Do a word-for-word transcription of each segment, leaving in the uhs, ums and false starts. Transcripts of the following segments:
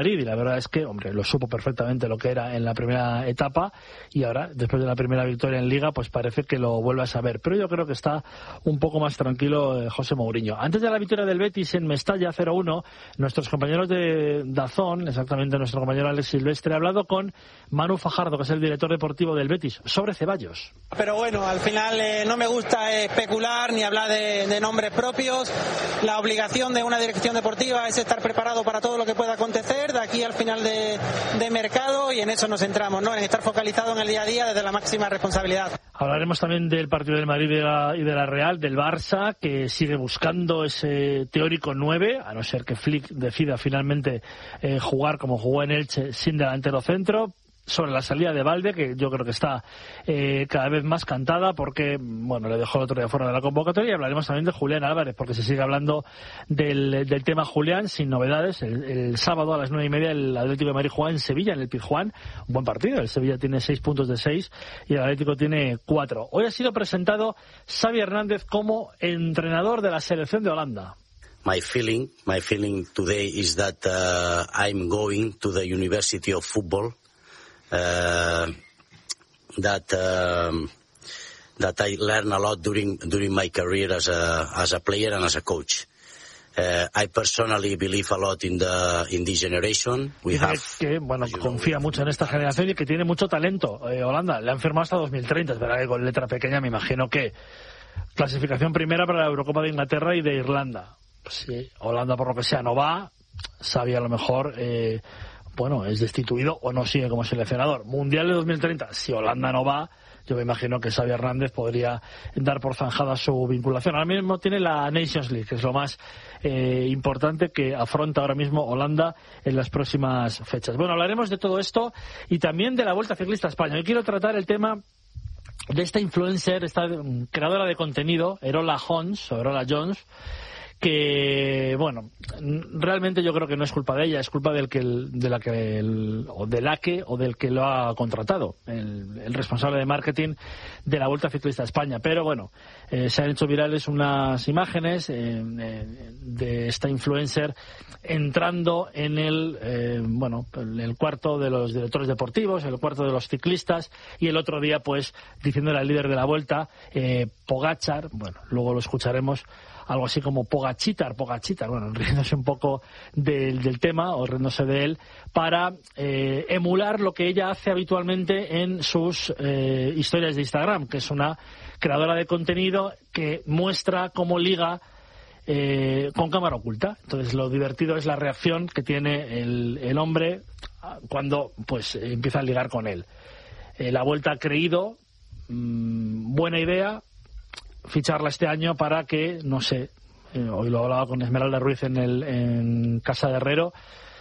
Y la verdad es que, hombre, lo supo perfectamente lo que era en la primera etapa y ahora, después de la primera victoria en Liga, pues parece que lo vuelve a saber. Pero yo creo que está un poco más tranquilo eh, José Mourinho. Antes de la victoria del Betis en Mestalla cero uno, nuestros compañeros de DAZN, exactamente nuestro compañero Alex Silvestre, ha hablado con Manu Fajardo, que es el director deportivo del Betis, sobre Ceballos. Pero bueno, al final eh, no me gusta especular ni hablar de, de nombres propios. La obligación de una dirección deportiva es estar preparado para todo lo que pueda acontecer de aquí al final de, de mercado, y en eso nos centramos, ¿no? En estar focalizado en el día a día desde la máxima responsabilidad. Hablaremos también del partido del Madrid y de, la, y de la Real, del Barça, que sigue buscando ese teórico nueve, a no ser que Flick decida finalmente eh, jugar como jugó en Elche sin delantero centro. Sobre la salida de Valde, que yo creo que está eh, cada vez más cantada porque, bueno, le dejó el otro día fuera de la convocatoria. Y hablaremos también de Julián Álvarez, porque se sigue hablando del, del tema Julián, sin novedades. El, el sábado a las nueve y media el Atlético de Madrid juega en Sevilla, en el Pizjuán. Un buen partido. El Sevilla tiene seis puntos de seis y el Atlético tiene cuatro. Hoy ha sido presentado Xavi Hernández como entrenador de la selección de Holanda. My feeling, my feeling today is that uh, I'm going to the University of Football. Uh, that um, that I learned a lot during during my career as a as a player and as a coach. Uh, I personally believe a lot in the in this generation. We Dice have que bueno confía mucho en esta generación y que tiene mucho talento. Eh, Holanda le han firmado hasta dos mil treinta, es verdad que con letra pequeña me imagino que clasificación primera para la Eurocopa de Inglaterra y de Irlanda. Pues sí, Holanda por lo que sea no va, Xavi a lo mejor eh, bueno, es destituido o no sigue como seleccionador. Mundial de dos mil treinta, si Holanda no va, yo me imagino que Xavi Hernández podría dar por zanjada su vinculación. Ahora mismo tiene la Nations League, que es lo más eh, importante que afronta ahora mismo Holanda en las próximas fechas. Bueno, hablaremos de todo esto y también de la Vuelta Ciclista a España. Hoy quiero tratar el tema de esta influencer, esta creadora de contenido, Erola Jones, o Erola Jones, que, bueno, realmente yo creo que no es culpa de ella, es culpa del que, de la que, el, o de la que, o del que lo ha contratado, el, el responsable de marketing de la Vuelta Ciclista a España. Pero bueno, eh, se han hecho virales unas imágenes eh, eh, de esta influencer entrando en el, eh, bueno, el cuarto de los directores deportivos, el cuarto de los ciclistas, y el otro día, pues, diciéndole al líder de la Vuelta, eh, Pogačar, bueno, luego lo escucharemos, algo así como Pogachitar, Pogachitar, bueno, riéndose un poco del, del tema, o riéndose de él, para eh, emular lo que ella hace habitualmente en sus eh, historias de Instagram, que es una creadora de contenido que muestra cómo liga eh, con cámara oculta. Entonces lo divertido es la reacción que tiene el, el hombre cuando pues empieza a ligar con él. Eh, la Vuelta ha creído, mmm, buena idea, ficharla este año para que, no sé, eh, hoy lo hablaba con Esmeralda Ruiz en, el, en Casa de Herrero,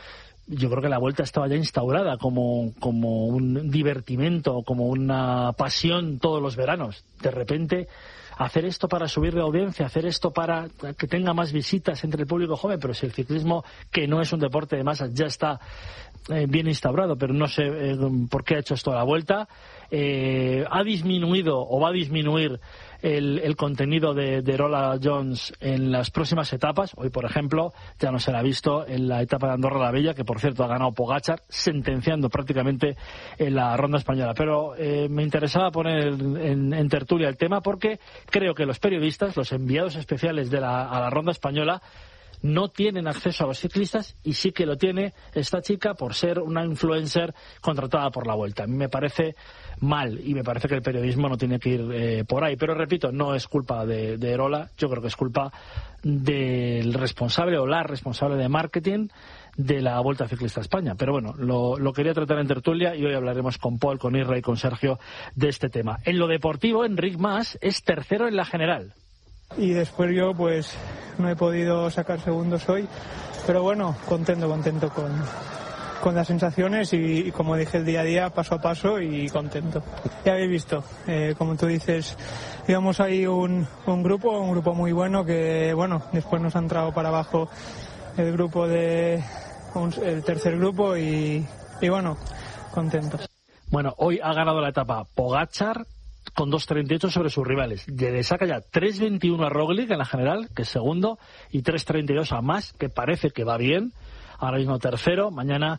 yo creo que la Vuelta estaba ya instaurada como, como un divertimento, como una pasión todos los veranos. De repente, hacer esto para subir de audiencia, hacer esto para que tenga más visitas entre el público joven, pero si el ciclismo, que no es un deporte de masas, ya está eh, bien instaurado, pero no sé eh, por qué ha hecho esto la Vuelta, eh, ha disminuido o va a disminuir El, el contenido de, de Erola Jones en las próximas etapas. Hoy, por ejemplo, ya no se la ha visto en la etapa de Andorra la Bella, que por cierto ha ganado Pogačar, sentenciando prácticamente en la ronda española. Pero eh, me interesaba poner en, en tertulia el tema porque creo que los periodistas, los enviados especiales de la, a la ronda española, no tienen acceso a los ciclistas, y sí que lo tiene esta chica por ser una influencer contratada por la Vuelta. A mí me parece mal y me parece que el periodismo no tiene que ir eh, por ahí. Pero repito, no es culpa de, de Erola, yo creo que es culpa del responsable o la responsable de marketing de la Vuelta Ciclista a España. Pero bueno, lo, lo quería tratar en tertulia y hoy hablaremos con Paul, con Isra y con Sergio de este tema. En lo deportivo, Enric Mas es tercero en la general. Y después yo pues no he podido sacar segundos hoy, pero bueno, contento, contento con, con las sensaciones y, y como dije, el día a día, paso a paso, y contento. Ya habéis visto, eh, como tú dices, digamos ahí un, un grupo, un grupo muy bueno que, bueno, después nos ha entrado para abajo el grupo de, un, el tercer grupo y, y bueno, contentos. Bueno, hoy ha ganado la etapa Pogačar con dos treinta y ocho sobre sus rivales. Le saca ya tres veintiuno a Roglic en la general, que es segundo, y tres treinta y dos a Mas, que parece que va bien. ahora mismo tercero. Mañana